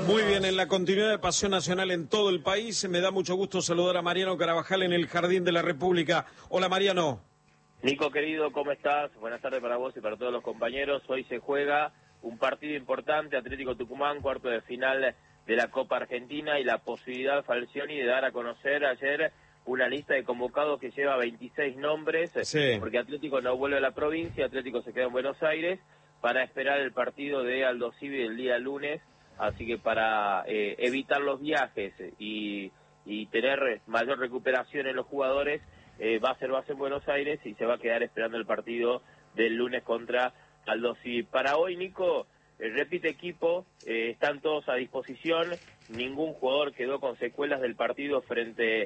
Muy bien, en la continuidad de Pasión Nacional en todo el país, me da mucho gusto saludar a Mariano Carabajal en el Jardín de la República. Hola, Mariano. Nico, querido, ¿cómo estás? Buenas tardes para vos y para todos los compañeros. Hoy se juega un partido importante, Atlético Tucumán, cuarto de final de la Copa Argentina, y la posibilidad, Falcioni, de dar a conocer ayer una lista de convocados que lleva 26 nombres, sí, porque Atlético no vuelve a la provincia, Atlético se queda en Buenos Aires para esperar el partido de Aldo Civi el día lunes. Así que para evitar los viajes y tener mayor recuperación en los jugadores, va a ser base en Buenos Aires y se va a quedar esperando el partido del lunes contra Aldo Civi. Para hoy, Nico, repite equipo, están todos a disposición, ningún jugador quedó con secuelas del partido frente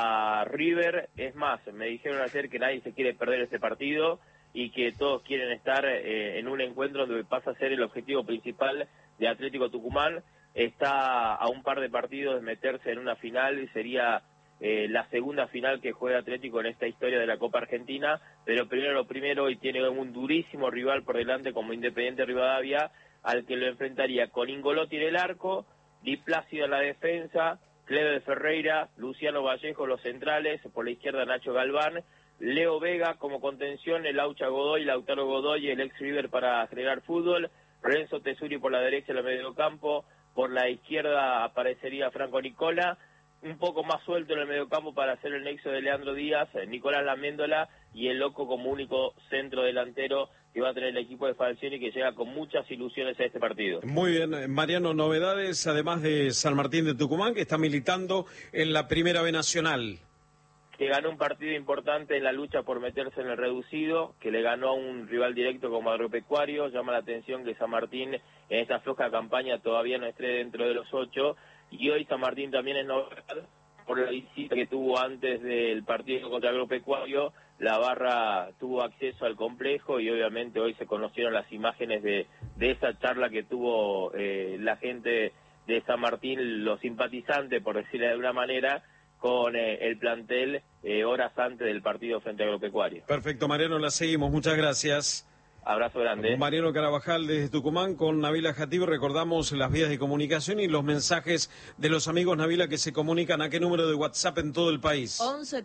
a River. Es más, me dijeron ayer que nadie se quiere perder este partido y que todos quieren estar en un encuentro donde pasa a ser el objetivo principal de Atlético Tucumán. Está a un par de partidos de meterse en una final y sería la segunda final que juega Atlético en esta historia de la Copa Argentina, pero primero lo primero, y tiene un durísimo rival por delante como Independiente Rivadavia, al que lo enfrentaría con Ingolotti en el arco, Di Plácido en la defensa, Cleber de Ferreira, Luciano Vallejo los centrales, por la izquierda Nacho Galván, Leo Vega como contención, el Laucha Godoy, Lautaro Godoy, el ex River para generar fútbol, Renzo Tesuri por la derecha en el mediocampo, por la izquierda aparecería Franco Nicola, un poco más suelto en el mediocampo para hacer el nexo de Leandro Díaz, Nicolás Laméndola y el Loco como único centro delantero que va a tener el equipo de Falcioni, que llega con muchas ilusiones a este partido. Muy bien, Mariano, novedades además de San Martín de Tucumán, que está militando en la Primera B Nacional. Que ganó un partido importante en la lucha por meterse en el reducido, que le ganó a un rival directo como Agropecuario. Llama la atención que San Martín en esta floja campaña todavía no esté dentro de los 8, y hoy San Martín también es novedad por la visita que tuvo antes del partido contra Agropecuario. La barra tuvo acceso al complejo y obviamente hoy se conocieron las imágenes de esa charla que tuvo la gente de San Martín, los simpatizantes, por decirlo de alguna manera, con el plantel horas antes del partido frente a Agropecuario. Perfecto, Mariano, la seguimos. Muchas gracias. Abrazo grande. Mariano Carabajal desde Tucumán con Nabila Jatib. Recordamos las vías de comunicación y los mensajes de los amigos, Nabila, que se comunican. ¿A qué número de WhatsApp en todo el país?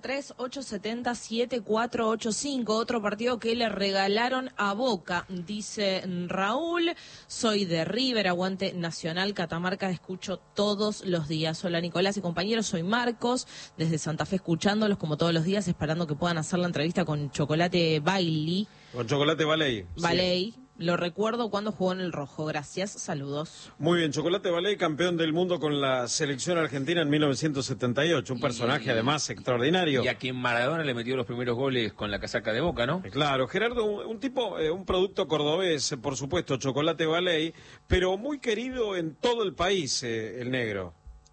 11-3870-7485. Otro partido que le regalaron a Boca, dice Raúl. Soy de River, aguante Nacional, Catamarca, escucho todos los días. Hola Nicolás y compañeros, soy Marcos, desde Santa Fe escuchándolos como todos los días, esperando que puedan hacer la entrevista con Chocolate Bailey. Con Chocolate Baley. Baley, sí. Lo recuerdo cuando jugó en el Rojo. Gracias, saludos. Muy bien, Chocolate Baley, campeón del mundo con la selección argentina en 1978. Un personaje además extraordinario. Y a quien Maradona le metió los primeros goles con la casaca de Boca, ¿no? Claro, Gerardo, un tipo, un producto cordobés, por supuesto, Chocolate Baley, pero muy querido en todo el país, el negro.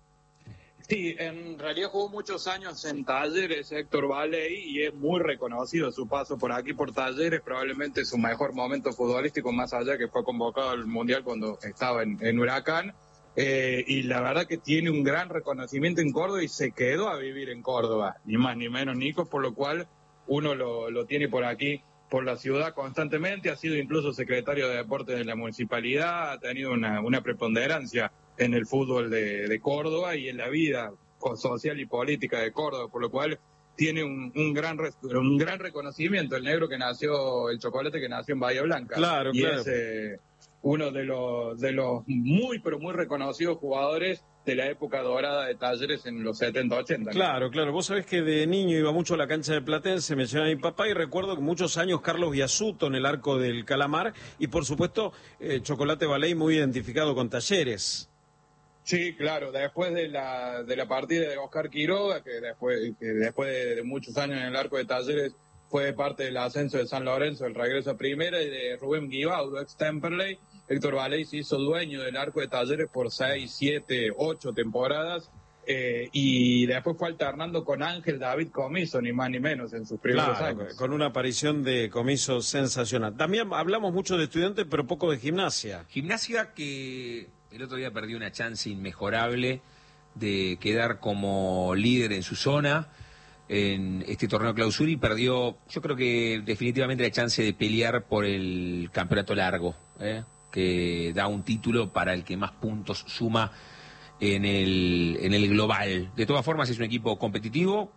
Sí, en realidad jugó muchos años en Talleres, Héctor Baley, y es muy reconocido su paso por aquí, por Talleres, probablemente su mejor momento futbolístico, más allá que fue convocado al Mundial cuando estaba en Huracán, y la verdad que tiene un gran reconocimiento en Córdoba y se quedó a vivir en Córdoba, ni más ni menos, Nico, por lo cual uno lo tiene por aquí, por la ciudad constantemente, ha sido incluso secretario de Deportes de la Municipalidad, ha tenido una preponderancia en el fútbol de Córdoba y en la vida social y política de Córdoba, por lo cual tiene un gran reconocimiento el negro que nació, el Chocolate que nació en Bahía Blanca. Claro, y claro. es uno de los muy, pero muy reconocidos jugadores de la época dorada de Talleres en los 70-80. Claro, claro. Vos sabés que de niño iba mucho a la cancha de Platense, me llevaba mi papá, y recuerdo que muchos años Carlos Biasuto en el arco del Calamar, y por supuesto Chocolate Baley muy identificado con Talleres. Sí, claro, después de la partida de Oscar Quiroga, que después de muchos años en el arco de Talleres fue parte del ascenso de San Lorenzo, el regreso a primera, y de Rubén Guibaudo, ex Temperley, Héctor Baley se hizo dueño del arco de Talleres por 6, 7, 8 temporadas, y después fue alternando con Ángel David Comiso, ni más ni menos, en sus primeros años. Con una aparición de Comiso sensacional. También hablamos mucho de Estudiantes, pero poco de Gimnasia. Gimnasia que el otro día perdió una chance inmejorable de quedar como líder en su zona en este torneo clausura, y perdió, yo creo que definitivamente, la chance de pelear por el campeonato largo, que da un título para el que más puntos suma en el global. De todas formas, es un equipo competitivo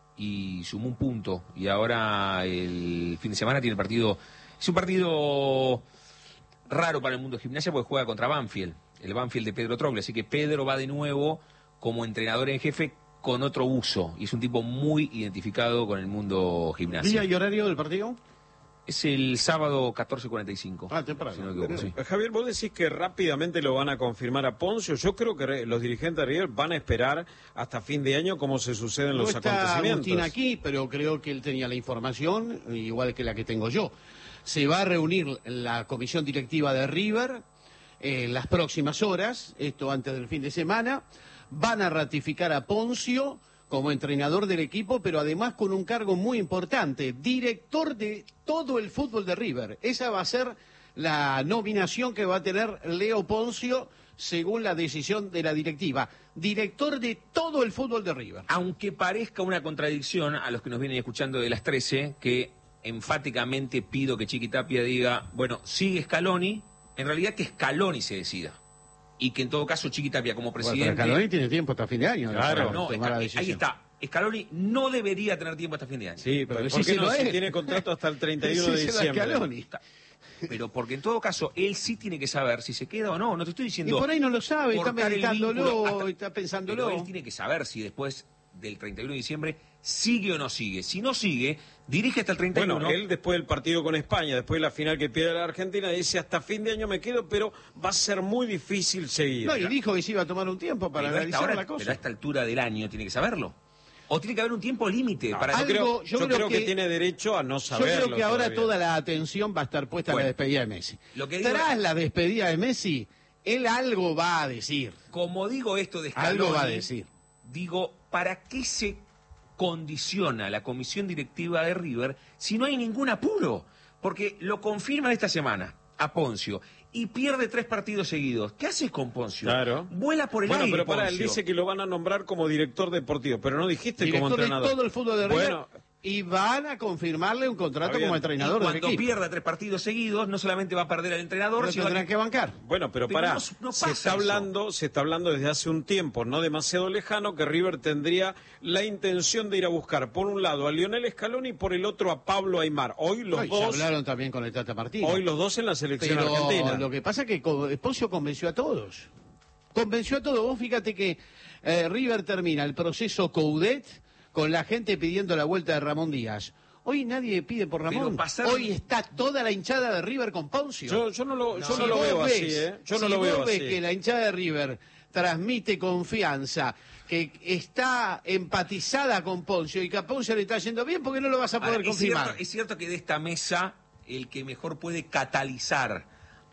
y sumó un punto. Y ahora el fin de semana tiene partido. Es un partido raro para el mundo de Gimnasia porque juega contra Banfield, el Banfield de Pedro Troglio. Así que Pedro va de nuevo como entrenador en jefe con otro uso. Y es un tipo muy identificado con el mundo Gimnasia. ¿Día y horario del partido? Es el sábado 14:45. Temprano. Si no me equivoco, sí. Javier, vos decís que rápidamente lo van a confirmar a Poncio. Yo creo que los dirigentes de River van a esperar hasta fin de año cómo se suceden los acontecimientos. Agustín aquí, pero creo que él tenía la información, igual que la que tengo yo. Se va a reunir la comisión directiva de River en las próximas horas, esto antes del fin de semana. Van a ratificar a Poncio como entrenador del equipo, pero además con un cargo muy importante, director de todo el fútbol de River. Esa va a ser la nominación que va a tener Leo Poncio según la decisión de la directiva. Director de todo el fútbol de River. Aunque parezca una contradicción a los que nos vienen escuchando de las 13, que enfáticamente pido que Chiqui Tapia diga, bueno, sigue Scaloni, en realidad que Scaloni se decida. Y que en todo caso Chiqui Tapia como presidente... Bueno, Scaloni tiene tiempo hasta fin de año. Claro, no, ahí está. Scaloni no debería tener tiempo hasta fin de año. Sí, pero sí ¿por qué se no? lo Si es. tiene contrato hasta el 31 de diciembre. Scaloni. Pero porque en todo caso él sí tiene que saber si se queda o no. No te estoy Y diciendo... por ahí no lo sabe, está cortar el vínculo meditándolo, está pensándolo. Pero él tiene que saber si después del 31 de diciembre sigue o no sigue. Si no sigue, dirige hasta el 31. Bueno, él después del partido con España, después de la final que pierde la Argentina, dice hasta fin de año me quedo, pero va a ser muy difícil seguir. No, y dijo que se iba a tomar un tiempo para analizar la cosa. Pero a esta altura del año tiene que saberlo. O tiene que haber un tiempo límite para Yo creo que tiene derecho a no saberlo. Yo creo que ahora todavía. toda la atención va a estar puesta en la despedida de Messi. Tras la despedida de Messi, él algo va a decir. Como digo esto de Scaloni, algo va a decir. Digo, ¿para qué se condiciona la comisión directiva de River si no hay ningún apuro? Porque lo confirman esta semana a Poncio y pierde 3 partidos seguidos. ¿Qué haces con Poncio? Claro. Vuela por el bueno, aire, pero para él Poncio. dice que lo van a nombrar como director deportivo, pero no dijiste Director como entrenador. de todo el fútbol de River. Bueno, y van a confirmarle un contrato como entrenador y del cuando equipo. pierda 3 partidos seguidos, no solamente va a perder al entrenador, Lo sino tendrán que bancar. bueno, pero Pero pará, no se pasa está hablando desde hace un tiempo, no demasiado lejano, que River tendría la intención de ir a buscar, por un lado, a Lionel Scaloni y por el otro a Pablo Aimar. Hoy los No, y se dos, hablaron también con el Tata Martino. hoy los dos en la selección Pero argentina. lo que pasa es que Poncio convenció a todos. Convenció a todos. Vos fíjate que River termina el proceso Coudet con la gente pidiendo la vuelta de Ramón Díaz. Hoy nadie pide por Ramón. Hoy está toda la hinchada de River con Poncio. Yo no lo Si veo vos así, ves- ¿eh? Yo no si lo veo vos ves así. que la hinchada de River transmite confianza, que está empatizada con Poncio y que a Poncio le está yendo bien, ¿por qué no lo vas a poder Ahora, confirmar? es cierto que de esta mesa el que mejor puede catalizar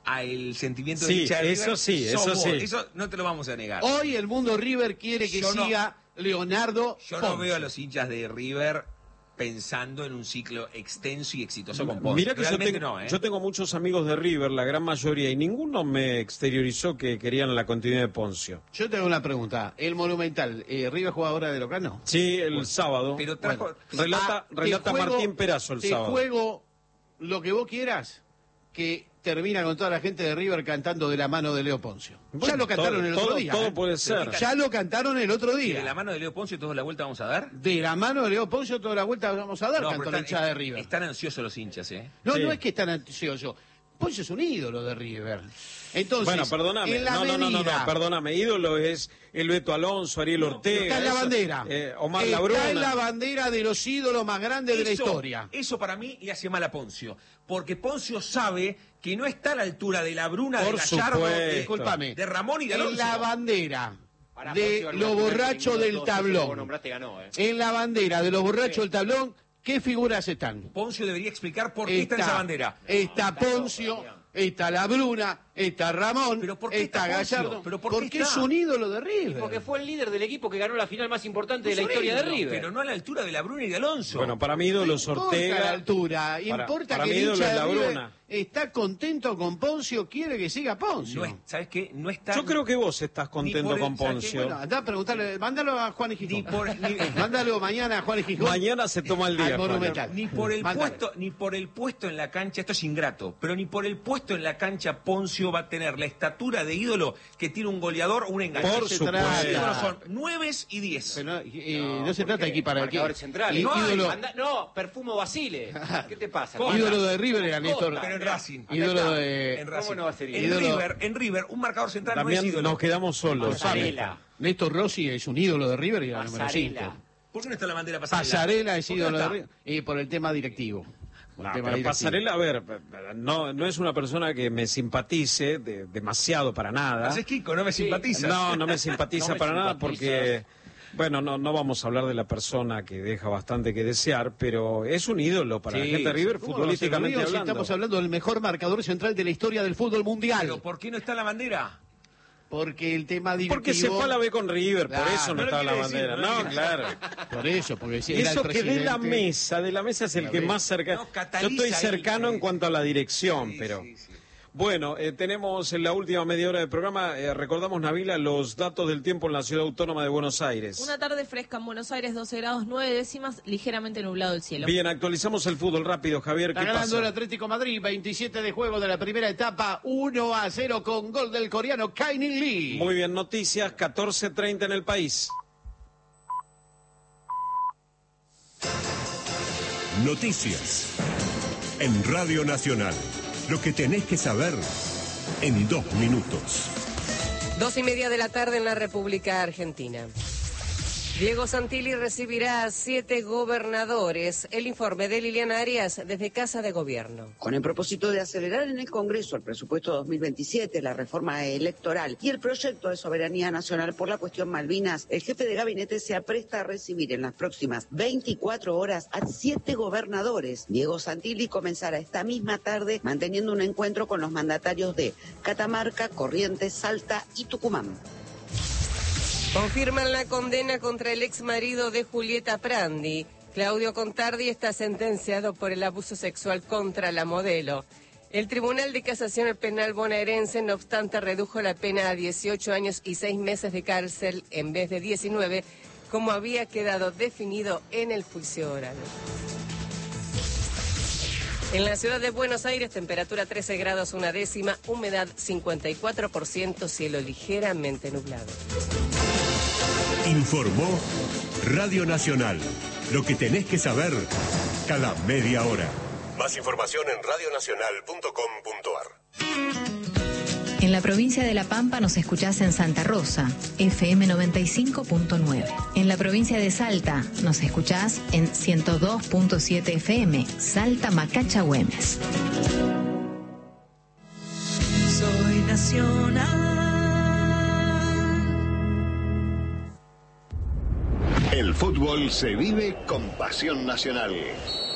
al sentimiento de Sí, hincha de River eso sí, sos eso vos. sí. Eso no te lo vamos a negar. Hoy el mundo River quiere que Yo no- siga Leonardo Yo Poncio. no veo a los hinchas de River pensando en un ciclo extenso y exitoso con Poncio. Mira que Realmente no, ¿eh? yo tengo muchos amigos de River, la gran mayoría, y ninguno me exteriorizó que querían la continuidad de Poncio. Yo tengo una pregunta. El Monumental, ¿River juega ahora de local? No. Sí, el sábado. Pero trajo... Relata te juego- Martín Perazo el te sábado. juego lo que vos quieras, que termina con toda la gente de River cantando de la mano de Leo Poncio. Ya Bueno, lo cantaron el otro todo, día. todo puede ser. Ya lo cantaron el otro ¿Y día. de la mano de Leo Poncio todos la vuelta vamos a dar? De la mano de Leo Poncio toda la vuelta vamos a dar, No, cantó pero la hinchada de River. están ansiosos los hinchas, ¿eh? No, Sí. no es que están ansiosos. Poncio es un ídolo de River. Entonces, Bueno, perdóname. en la No, medida- perdóname. Ídolo es el Beto Alonso, Ariel Ortega. Está en la eso, bandera. Omar Está Labruna. en la bandera de los ídolos más grandes de la historia. Eso para mí le hace mal a Poncio. Porque Poncio sabe que no está a la altura de la Bruna, de Por Gallardo, supuesto. Discúlpame. de Ramón y de En Alonso. la bandera Pará, de Poncio, los no, borrachos ninguno de del todos esos que vos tablón. nombraste ganó, En la bandera de los borrachos del tablón, ¿qué figuras están? Poncio debería explicar por qué está en esa bandera. Está Poncio, está la Bruna, está Ramón, ¿Pero por qué está está Poncio? Gallardo. ¿Pero por qué porque está? es un ídolo de River. Porque fue el líder del equipo que ganó la final más importante de la Es un historia de ídolo, River. Pero no a la altura de la Bruna y de Alonso. Bueno, para mí ídolo es No importa la Ortega. altura, importa para que mí el ídolo hincha es de la River Bruna. está contento con Poncio, quiere que siga Poncio. No es- ¿Sabes qué? No está... Yo creo que vos estás contento por el- con ¿sabes qué? Poncio. Bueno, andá a preguntarle, mándalo a Juan y Ni Gijón. por, ni, Mándalo mañana a Juan y Gijón. Mañana se toma el día. Al Juan. Monumental. ni por el Mándalo. puesto, ni por el puesto en la cancha, esto es ingrato, pero ni por el puesto en la cancha Poncio Castillo va a tener la estatura de ídolo que tiene un goleador o un enganche. Por supuesto. Los ídolos son 9 y 10. Pero, no se trata aquí para marcadores centrales. No, Perfumo Basile. ¿Qué te pasa? Ídolo de River era Néstor. Pero en Racing. Ídolo de... ¿Cómo no va a ser En River, un marcador central También no es ídolo. nos quedamos solos. Pasarela. Néstor Rossi es un ídolo de River y era número 5. ¿Por qué no está la bandera Pasarela? Pasarela es ¿Por qué ídolo no de está? River. Y por el tema directivo. No, pero Pasarela, a ver, no es una persona que me simpatice demasiado para nada. Haces Kiko, no me simpatiza. No me simpatiza No me para nada simpatizas. porque, bueno, no vamos a hablar de la persona que deja bastante que desear, pero es un ídolo para la gente de River ¿Cómo futbolísticamente no va a ser hablando. Estamos hablando del mejor marcador central de la historia del fútbol mundial. Pero ¿por qué no está la bandera? Porque el tema directivo... Porque se fue a la B con River, por Claro, eso no no lo estaba la quiere bandera. decir, no lo No, quiere claro. Por eso, porque si Y era eso el que de la presidente... mesa es el que más cercano. No, cataliza Yo estoy ahí, cercano sí. en cuanto a la dirección, Sí, pero... sí, sí. Bueno, tenemos en la última media hora del programa, recordamos, Nabila, los datos del tiempo en la Ciudad Autónoma de Buenos Aires. Una tarde fresca en Buenos Aires, 12 grados 9 décimas, ligeramente nublado el cielo. Bien, actualizamos el fútbol rápido, Javier, Está ¿qué ganando pasa? el Atlético Madrid, 27 de juego de la primera etapa, 1-0 con gol del coreano Kang-in Lee. Muy bien, noticias, 14:30 en el país. Noticias. En Radio Nacional. Lo que tenés que saber en 2 minutos. 2:30 de la tarde en la República Argentina. Diego Santilli recibirá a 7 gobernadores. El informe de Liliana Arias desde Casa de Gobierno. Con el propósito de acelerar en el Congreso el presupuesto 2027, la reforma electoral y el proyecto de soberanía nacional por la cuestión Malvinas, el jefe de gabinete se apresta a recibir en las próximas 24 horas a 7 gobernadores. Diego Santilli comenzará esta misma tarde manteniendo un encuentro con los mandatarios de Catamarca, Corrientes, Salta y Tucumán. Confirman la condena contra el ex marido de Julieta Prandi. Claudio Contardi está sentenciado por el abuso sexual contra la modelo. El Tribunal de Casación Penal bonaerense, no obstante, redujo la pena a 18 años y 6 meses de cárcel en vez de 19, como había quedado definido en el juicio oral. En la ciudad de Buenos Aires, temperatura 13 grados 1 décima, humedad 54%, cielo ligeramente nublado. Informó Radio Nacional. Lo que tenés que saber cada media hora. Más información en radionacional.com.ar. En la provincia de La Pampa nos escuchás en Santa Rosa, FM 95.9. En la provincia de Salta nos escuchás en 102.7 FM, Salta Macacha Güemes. Soy nacional. El fútbol se vive con pasión nacional.